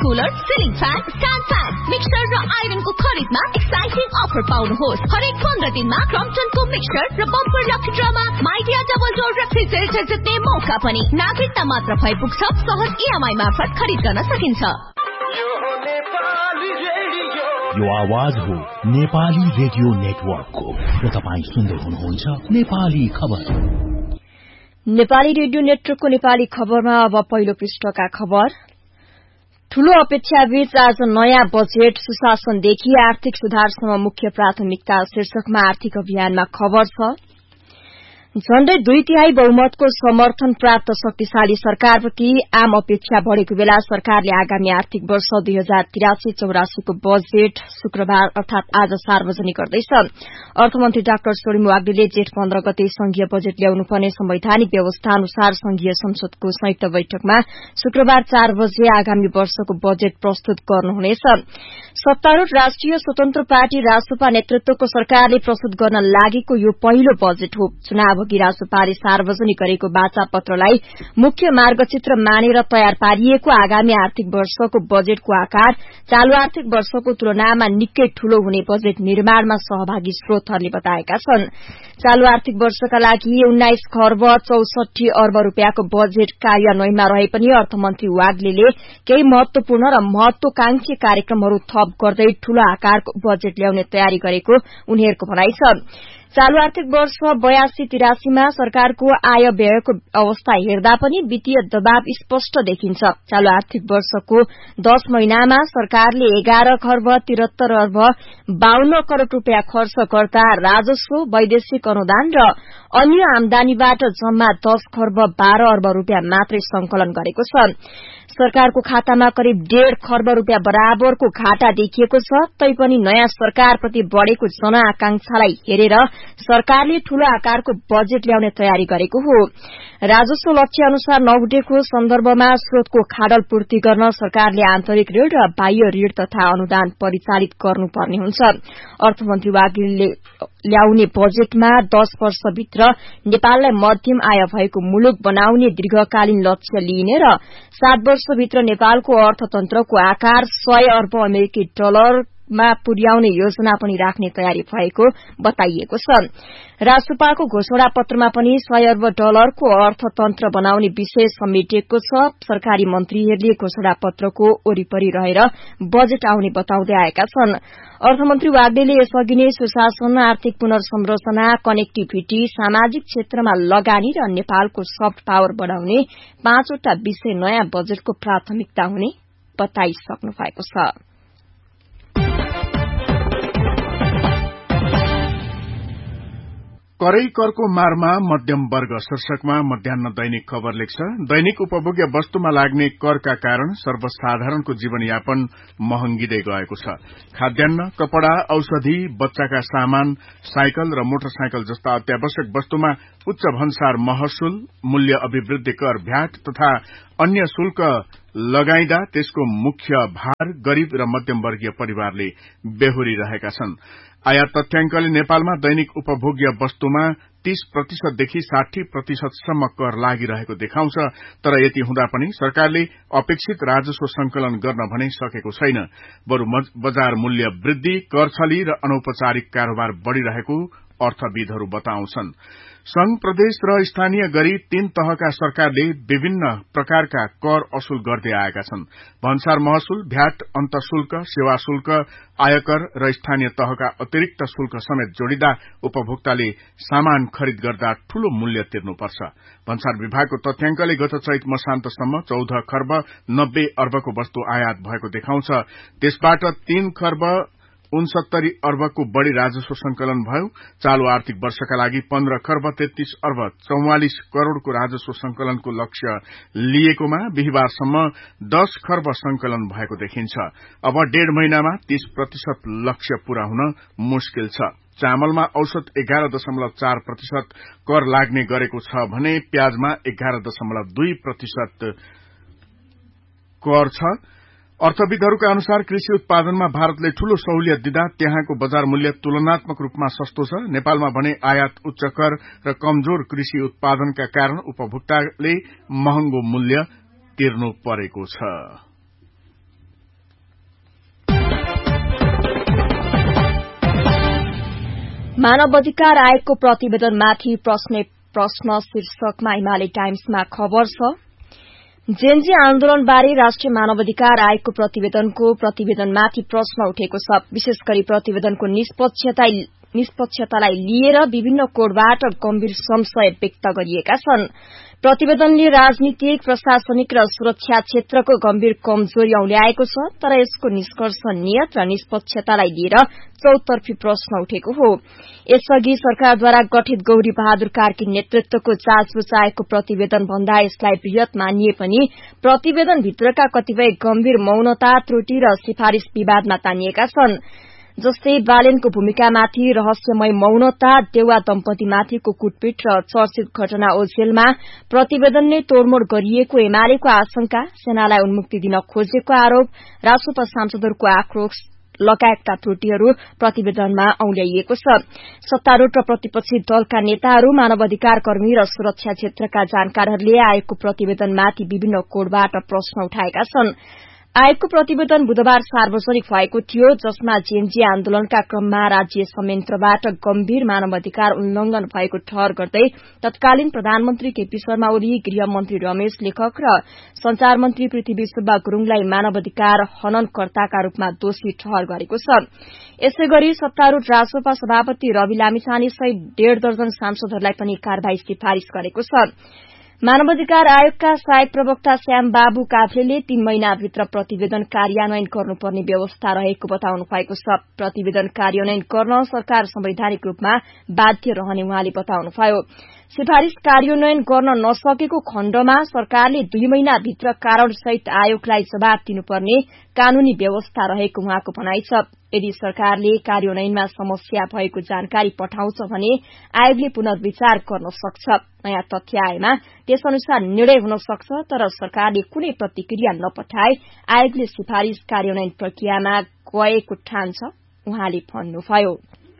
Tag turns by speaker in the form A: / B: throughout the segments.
A: Cooler, ceiling fan, stand fan, mixer र आइरनको खरिदमा exciting offer पाउनुहोस्। हरेक 15 दिनमा क्रम्पटनको मिक्सर र bumper lucky ड्रमा Midea double door refrigerator जित्ने मौका पनि। नागरिकता मात्र भए पुग्छ, सहज EMI मार्फत खरिद गर्न सकिन्छ।
B: यो आवाज हो नेपाली रेडियो नेटवर्कको र तपाईं सुन्दै हुनुहुन्छ नेपाली खबर।
C: नेपाली रेडियो नेटवर्कको नेपाली खबरमा अब पहिलो पृष्ठका खबर। ठूलो अपेक्षाबीच आज नयाँ बजेट, सुशासनदेखि आर्थिक सुधारसम्म मुख्य प्राथमिकता शीर्षकमा आर्थिक अभियानमा खबर छ। झण्डै 2/3 बहुमतको समर्थन प्राप्त शक्तिशाली सरकारप्रति आम अपेक्षा बढ़ेको बेला सरकारले आगामी आर्थिक वर्ष 2083-84 को बजेट शुक्रबार अर्थात आज सार्वजनिक गर्दैछ। अर्थमन्त्री डाक्टर सोरिम वाग्देले जेठ 15 गते संघीय बजेट ल्याउनुपर्ने संवैधानिक व्यवस्था अनुसार संघीय संसदको संयुक्त बैठकमा शुक्रबार 4 बजे आगामी वर्षको बजेट प्रस्तुत गर्नुहुनेछ। सत्तारूढ़ राष्ट्रिय स्वतन्त्र पार्टी रासोपा नेतृत्वको सरकारले प्रस्तुत गर्न लागेको यो पहिलो बजेट हो। चुनाव अघि रासोपाले सार्वजनिक गरेको वाचा पत्रलाई मुख्य मार्गचित्र मानेर तयार पारिएको आगामी आर्थिक वर्षको बजेटको आकार चालू आर्थिक वर्षको तुलनामा निकै ठूलो हुने बजेट निर्माणमा सहभागी स्रोतहरूले बताएका छन्। चालू आर्थिक वर्षका लागि 19 खर्ब 64 अर्ब रूपियाँको बजेट कार्यान्वयनमा रहे पनि अर्थमन्त्री वाग्लेले केही महत्वपूर्ण र महत्वाकांक्षी कार्यक्रमहरू थप गर्दै ठूलो आकारको बजेट ल्याउने तयारी गरेको उनीहरूको भनाइ छ। चालू आर्थिक वर्ष 82-83 मा सरकारको आय व्ययको अवस्था हेर्दा पनि वित्तीय दबाव स्पष्ट देखिन्छ। चालू आर्थिक वर्षको 10 महिनामा सरकारले 11 खर्ब 73 अर्ब 52 करोड़ रूपियाँ खर्च गर्दा राजस्व, वैदेशिक अनुदान र अन्य आमदानीबाट जम्मा 10 खर्ब 12 अर्ब रूपियाँ मात्रै संकलन गरेको छ। सरकारको खातामा करिब 1.5 खर्ब रूपियाँ बराबरको घाटा देखिएको छ। तैपनि नयाँ सरकारप्रति बढ़ेको जनआकांक्षालाई हेरेर सरकारले ठूलो आकारको बजेट ल्याउने तयारी गरेको हो। राजस्व लक्ष्य अनुसार नउठेको सन्दर्भमा स्रोतको खाडल पूर्ति गर्न सरकारले आन्तरिक ऋण र बाह्य ऋण तथा अनुदान परिचालित गर्नुपर्ने हुन्छ। अर्थमन्त्री वाग्देले ल्याउने बजेटमा 10 वर्षभित्र नेपाललाई मध्यम आय भएको मुलुक बनाउने दीर्घकालीन लक्ष्य लिइने र 7 वर्षभित्र नेपालको अर्थतन्त्रको आकार 100 अर्ब अमेरिकी डलरमा पुर्याउने योजना पनि राख्ने तयारी भएको बताइएको छ। राष्ट्रपाको घोषणा पत्रमा पनि 100 अर्ब डलरको अर्थतन्त्र बनाउने विषय समेटिएको छ। सरकारी मन्त्रीहरूले घोषणा पत्रको वरिपरि रहेर बजेट आउने बताउँदै आएका छन्। अर्थमन्त्री वाग्देले यसअघि नै सुशासन, आर्थिक पुनर्संरचना, कनेक्टिभिटी, सामाजिक क्षेत्रमा लगानी र नेपालको सफ्ट पावर बढ़ाउने 5 वटा विषय नयाँ बजेटको प्राथमिकता हुने बताइसक्नु भएको छ।
D: करै करको मारमा मध्यम वर्ग शीर्षकमा मध्याह्न दैनिक खबर लेख्छ। दैनिक उपभोग्य वस्तुमा लाग्ने करका कारण सर्वसाधारणको जीवनयापन महँगिँदै गएको छ। खाद्यान्न, कपड़ा, औषधि, बच्चाका सामान, साइकल र मोटरसाइकल जस्ता अत्यावश्यक वस्तुमा उच्च भन्सार महसुल, मूल्य अभिवृद्धि कर, भ्याट तथा अन्य शुल्क लगाइदा त्यसको मुख्य भार गरीब र मध्यम वर्गीय परिवारले बेहोरिरहेका छन्। आयात तथ्याङ्कले नेपालमा दैनिक उपभोग्य वस्तुमा 30% देखि 60% सम्म कर लागिरहेको देखाउँछ। तर यति हुँदा पनि सरकारले अपेक्षित राजस्व संकलन गर्न भने सकेको छैन। बरु बजार मूल्य वृद्धि, कर छली र अनौपचारिक कारोबार बढ़िरहेको अर्थविदहरू बताउँछन्। संघ, प्रदेश र स्थानीय गरी 3 तहका सरकारले विभिन्न प्रकारका कर असुल गर्दै आएका छन्। भन्सार महसुल, भ्याट, अन्तशुल्क, सेवा शुल्क, आयकर र स्थानीय तहका अतिरिक्त शुल्क समेत जोडिदा उपभोक्ताले सामान खरिद गर्दा ठूलो मूल्य तिर्नुपर्छ। भन्सार विभागको तथ्याङ्कले गत चैत मसान्तसम्म 14 खर्ब 90 अर्बको वस्तु आयात भएको देखाउँछ। त्यसबाट 3 खर्ब 69 अर्बको बढ़ी राजस्व संकलन भयो। चालू आर्थिक वर्षका लागि 15 खर्ब 33 अर्ब 44 करोड़को राजस्व संकलनको लक्ष्य लिएकोमा बिहिबारसम्म 10 खर्ब संकलन भएको देखिन्छ। अब 1.5 महिनामा 30% लक्ष्य पूरा हुन मुश्किल छ। चामलमा औसत 11.4% कर लाग्ने गरेको छ भने प्याजमा 11.2% कर छ। अर्थविदहरूका अनुसार कृषि उत्पादनमा भारतले ठूलो सहुलियत दिँदा त्यहाँको बजार मूल्य तुलनात्मक रूपमा सस्तो छ। नेपालमा भने आयात उच्च कर र कमजोर कृषि उत्पादनका कारण उपभोक्ताले महँगो मूल्य तिर्नु परेको छ।
C: मानव अधिकार आयोगको प्रतिवेदनमाथि प्रश्न शीर्षकमा हिमालय टाइम्समा खबर छ। जेनजी आन्दोलनबारे राष्ट्रिय मानवाधिकार आयोगको प्रतिवेदनमाथि प्रश्न उठेको छ। विशेष गरी प्रतिवेदनको निष्पक्षतालाई लिएर विभिन्न कोणबाट गम्भीर संशय व्यक्त गरिएका छन्। प्रतिवेदनले राजनीतिक, प्रशासनिक र सुरक्षा क्षेत्रको गम्भीर कमजोरी औल्याएको छ, तर यसको निष्कर्ष नियत र निष्पक्षतालाई लिएर चौतर्फी प्रश्न उठेको हो। यसअघि सरकारद्वारा गठित गौरी बहादुर कार्की नेतृत्वको जाँचबुझ आयोगको प्रतिवेदन भन्दा यसलाई बृहत मानिए पनि प्रतिवेदनभित्रका कतिपय गम्भीर मौनता, त्रुटि र सिफारिश विवादमा तानिएका छन्। जस्तै बालेनको भूमिकामाथि रहस्यमय मौनता, देउवा दम्पतिमाथिको कुटपिट र चर्चित घटना ओझेलमा प्रतिवेदनले तोड़मोड़ गरिएको एमालेको आशंका, सेनालाई उन्मुक्ति दिन खोजेको आरोप, रासोपा सांसदहरूको आक्रोश लगायतका त्रुटिहरू प्रतिवेदनमा औल्याइएको छ। सत्तारूढ़ र प्रतिपक्षी दलका नेताहरू, मानवाधिकार कर्मी र सुरक्षा क्षेत्रका जानकारहरूले आयोगको प्रतिवेदनमाथि विभिन्न कोणबाट प्रश्न उठाएका छन्। आयोगको प्रतिवेदन बुधबार सार्वजनिक भएको थियो, जसमा जेएनजी आन्दोलनका क्रममा राज्य संयन्त्रबाट गम्भीर मानवाधिकार उल्लंघन भएको ठहर गर्दै तत्कालीन प्रधानमन्त्री केपी शर्मा ओली, गृहमन्त्री रमेश लेखक र संचार मन्त्री पृथ्वी सुब्बा गुरूङलाई मानवाधिकार हननकर्ताका रूपमा दोषी ठहर गरेको छ। यसैगरी सत्तारूढ़ रासोपा सभापति रवि लामिछाने सहित 1.5 दर्जन सांसदहरूलाई पनि कार्यवाही सिफारिश गरेको छ। मानवाधिकार आयोगका सहायक प्रवक्ता श्याम बाबु काफ्लेले 3 महिनाभित्र प्रतिवेदन कार्यान्वयन गर्नुपर्ने व्यवस्था रहेको बताउनु भएको छ। प्रतिवेदन कार्यान्वयन गर्न सरकार संवैधानिक रूपमा बाध्य रहने उहाँले बताउनुभयो। सिफारिश कार्यान्वयन गर्न नसकेको खण्डमा सरकारले 2 महिनाभित्र कारणसहित आयोगलाई जवाब दिनुपर्ने कानूनी व्यवस्था रहेको उहाँको भनाइ छ। यदि सरकारले कार्यान्वयनमा समस्या भएको जानकारी पठाउँछ भने आयोगले पुनर्विचार गर्न सक्छ। नयाँ तथ्य आएमा त्यसअनुसार निर्णय हुन सक्छ, तर सरकारले कुनै प्रतिक्रिया नपठाए आयोगले सिफारिश कार्यान्वयन प्रक्रियामा गएको ठान्छ उहाँले भन्नुभयो।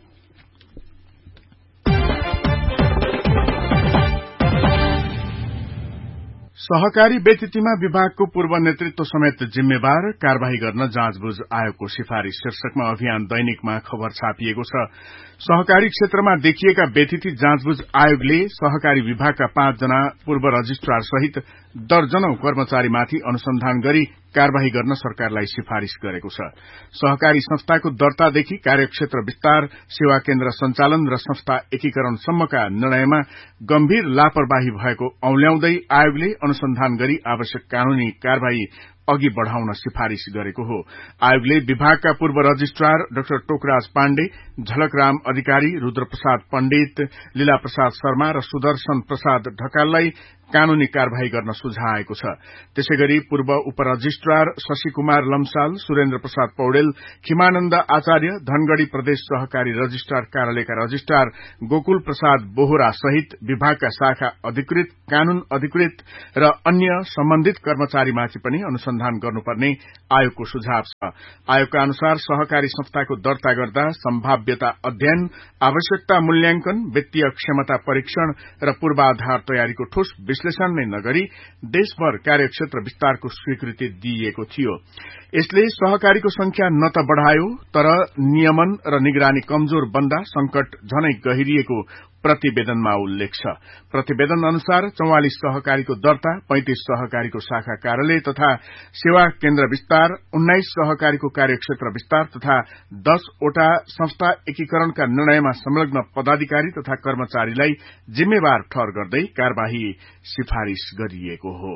D: सहकारी व्यतिथिमा विभागको पूर्व नेतृत्व समेत जिम्मेवार, कार्यवाही गर्न जाँचबुझ आयोगको सिफारिश शीर्षकमा अभियान दैनिकमा खबर छापिएको छ। सहकारी क्षेत्रमा देखिएका व्यतिथि जाँचबुझ आयोगले सहकारी विभागका 5 जना पूर्व रजिस्ट्रार सहित दर्जनौं कर्मचारीमाथि अनुसन्धान गरी कार्यवाही गर्न सरकारलाई सिफारिश गरेको छ। सहकारी संस्थाको दर्तादेखि कार्यक्षेत्र विस्तार, सेवा केन्द्र सञ्चालन र संस्था एकीकरणसम्मका निर्णयमा गम्भीर लापरवाही भएको औल्याउँदै आयोगले अनुसन्धान गरी आवश्यक कानूनी कार्यवाही अघि बढ़ाउन सिफारिश गरेको हो। आयोगले विभागका पूर्व रजिस्ट्रार डाक्टर टोकराज पाण्डे, झलकराम अधिकारी, रुद्रप्रसाद पण्डित, लीला प्रसाद शर्मा र सुदर्शन प्रसाद ढकाललाई कानूनी कार्यवाही गर्न सुझाएको छ। त्यसैगरी पूर्व उपरजिस्ट्रार शशि कुमार लम्साल, सुरेन्द्र प्रसाद पौडेल, खिमानन्द आचार्य, धनगढ़ी प्रदेश सहकारी रजिस्ट्रार कार्यालयका रजिस्ट्रार गोकुल प्रसाद बोहरा सहित विभागका शाखा अधिकृत, कानून अधिकृत र अन्य सम्बन्धित कर्मचारीमाथि पनि अनुसन्धान गर्नुपर्ने आयोगको सुझाव छ। आयोगका अनुसार सहकारी संस्थाको दर्ता गर्दा सम्भाव्यता अध्ययन, आवश्यकता मूल्याङ्कन, वित्तीय क्षमता परीक्षण र पूर्वाधार तयारीको ठोस विश्लेषण नै नगरी देशभर कार्यक्षेत्र विस्तारको स्वीकृति दिइएको थियो। यसले सहकारीको संख्या न त बढ़ायो, तर नियमन र निगरानी कमजोर बन्दा संकट झनै गहिरिएको प्रतिवेदनमा उल्लेख छ। प्रतिवेदन अनुसार 44 सहकारीको दर्ता, 35 सहकारीको शाखा कार्यालय तथा सेवा केन्द्र विस्तार, 19 सहकारीको कार्यक्षेत्र विस्तार तथा 10 वटा संस्था एकीकरणका निर्णयमा संलग्न पदाधिकारी तथा कर्मचारीलाई जिम्मेवार ठहर गर्दै कार्यवाही सिफारिश गरिएको हो।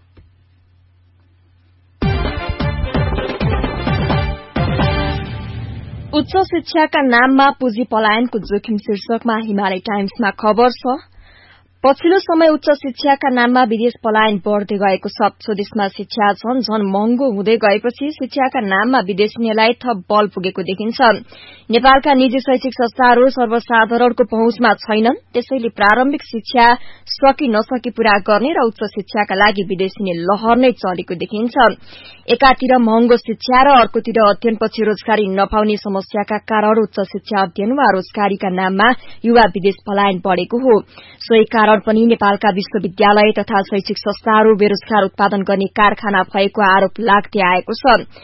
C: उच्च शिक्षाका नाममा पुँजी पलायनको जोखिम शीर्षकमा हिमालय टाइम्समा खबर छ। पछिल्लो समय उच्च शिक्षाका नाममा विदेश पलायन बढ़दै गएको छ। स्वदेशमा शिक्षा झन महँगो हुँदै गएपछि शिक्षाका नाममा विदेशीलाई थप बल पुगेको देखिन्छ। नेपालका निजी शैक्षिक संस्थाहरू सर्वसाधारणको पहुँचमा छैनन्, त्यसैले प्रारम्भिक शिक्षा सकी नसकी पूरा गर्ने र उच्च शिक्षाका लागि विदेशी लहर नै चलेको देखिन्छ। एकातिर महँगो शिक्षा र अर्कोतिर अध्ययनपछि रोजगारी नपाउने समस्याका कारण उच्च शिक्षा अध्ययन वा रोजगारीका नाममा युवा विदेश पलायन बढ़ेको हो। सोही कारण पनि नेपालका विश्वविद्यालय तथा शैक्षिक संस्थाहरू बेरोजगार उत्पादन गर्ने कारखाना भएको आरोप लाग्दै आएको छ।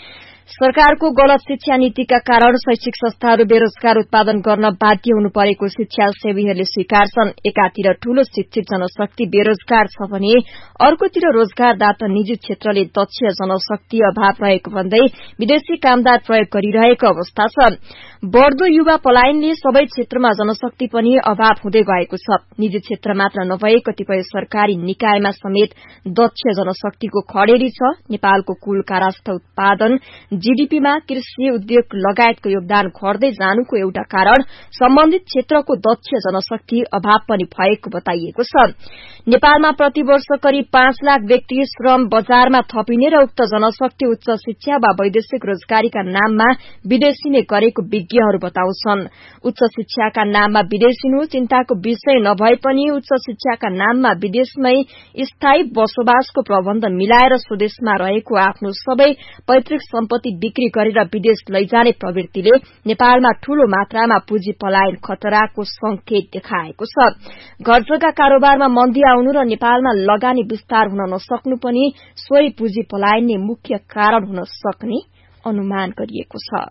C: सरकारको गलत शिक्षा नीतिका कारण शैक्षिक संस्थाहरू बेरोजगार उत्पादन गर्न बाध्य हुनु परेको शिक्षा सेवीहरूले स्वीकार्छन्। एकातिर ठूलो शिक्षित जनशक्ति बेरोजगार छ भने अर्कोतिर रोजगारदाता निजी क्षेत्रले दक्ष जनशक्ति अभाव रहेको भन्दै विदेशी कामदार प्रयोग गरिरहेको अवस्था छ। बढ़दो युवा पलायनले सबै क्षेत्रमा जनशक्ति पनि अभाव हुँदै गएको छ। निजी क्षेत्र मात्र नभए कतिपय सरकारी निकायमा समेत दक्ष जनशक्तिको खडेरी छ। नेपालको कुल कारस्थ उत्पादन जीडीपीमा कृषि उद्योग लगायतको योगदान घट्दै जानुको एउटा कारण सम्बन्धित क्षेत्रको दक्ष जनशक्ति अभाव पनि भएको बताइएको छ। नेपालमा प्रतिवर्ष करिब 5 लाख व्यक्ति श्रम बजारमा थपिने र उक्त जनशक्ति उच्च शिक्षा वा वैदेशिक रोजगारीका नाममा विदेशिने गरेको विज्ञहरू बताउँछन्। उच्च शिक्षाका नाममा विदेशिनु चिन्ताको विषय नभए पनि उच्च शिक्षाका नाममा विदेशमै स्थायी बसोबासको प्रबन्ध मिलाएर स्वदेशमा रहेको आफ्नो सबै पैतृक सम्पत्ति बिक्री गरेर विदेश लैजाने प्रवृत्तिले नेपालमा ठूलो मात्रामा पुँजी पलायन खतराको संकेत देखाएको छ। घरजग्गा कारोबारमा मन्दी आउनु र नेपालमा लगानी विस्तार हुन नसक्नु पनि सोही पुँजी पलायन नै मुख्य कारण हुन सक्ने अनुमान गरिएको छ।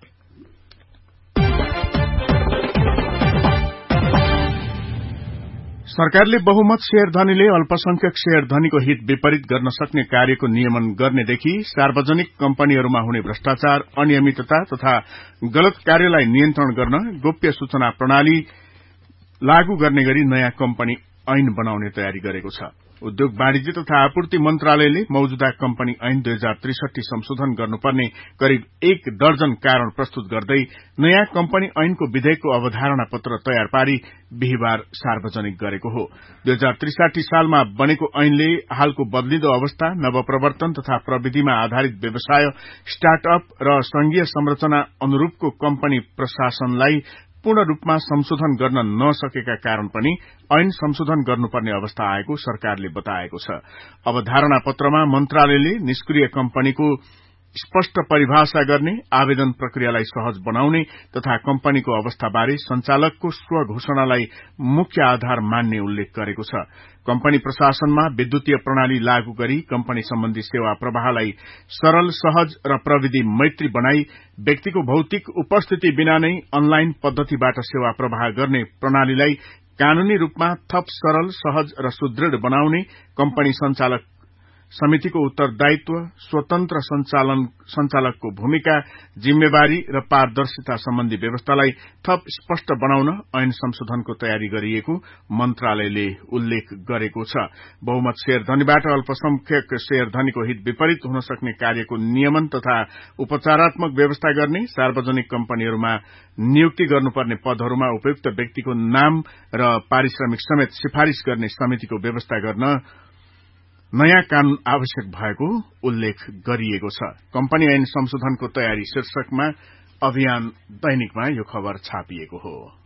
D: सरकारले बहुमत शेयर धनीले अल्पसंख्यक शेयर धनीको हित विपरीत गर्न सक्ने कार्यको नियमन गर्नेदेखि सार्वजनिक कम्पनीहरूमा हुने भ्रष्टाचार, अनियमितता तथा गलत कार्यलाई नियन्त्रण गर्न गोप्य सूचना प्रणाली लागू गर्ने गरी नयाँ कम्पनी ऐन बनाउने तयारी गरेको छ। उद्योग वाणिज्य तथा आपूर्ति मन्त्रालयले मौजूदा कम्पनी ऐन 2063 संशोधन गर्नुपर्ने करिब 1 दर्जन कारण प्रस्तुत गर्दै नयाँ कम्पनी ऐनको विधेयकको अवधारणा पत्र तयार पारी बिहिबार सार्वजनिक गरेको हो। 2063 सालमा बनेको ऐनले हालको बदलिदो अवस्था, नवप्रवर्तन तथा प्रविधिमा आधारित व्यवसाय, स्टार्टअप र संघीय संरचना अनुरूपको कम्पनी प्रशासनलाई पूर्ण रूपमा संशोधन गर्न नसकेका कारण पनि ऐन संशोधन गर्नुपर्ने अवस्था आएको सरकारले बताएको छ। अवधारणा पत्रमा मन्त्रालयले निष्क्रिय कम्पनीको स्पष्ट परिभाषा गर्ने, आवेदन प्रक्रियालाई सहज बनाउने तथा कम्पनीको अवस्थाबारे संचालकको स्वघोषणालाई मुख्य आधार मान्ने उल्लेख गरेको छ। कम्पनी प्रशासनमा विद्युतीय प्रणाली लागू गरी कम्पनी सम्बन्धी सेवा प्रवाहलाई सरल, सहज र प्रविधि मैत्री बनाई व्यक्तिको भौतिक उपस्थिति बिना नै अनलाइन पद्धतिबाट सेवा प्रवाह गर्ने प्रणालीलाई कानूनी रूपमा थप सरल, सहज र सुदृढ़ बनाउने, कम्पनी संचालक समितिको उत्तरदायित्व, स्वतन्त्र संचालकको भूमिका, जिम्मेवारी र पारदर्शिता सम्बन्धी व्यवस्थालाई थप स्पष्ट बनाउन ऐन संशोधनको तयारी गरिएको मन्त्रालयले उल्लेख गरेको छ। बहुमत शेयर धनीबाट अल्पसंख्यक शेयर धनीको हित विपरीत हुन सक्ने कार्यको नियमन तथा उपचारात्मक व्यवस्था गर्ने, सार्वजनिक कम्पनीहरूमा नियुक्ति गर्नुपर्ने पदहरूमा उपयुक्त व्यक्तिको नाम र पारिश्रमिक समेत सिफारिश गर्ने समितिको व्यवस्था गर्न नयाँ कानून आवश्यक भएको उल्लेख गरिएको छ। कम्पनी ऐन संशोधनको तयारी शीर्षकमा अभियान दैनिकमा यो खबर छापिएको हो।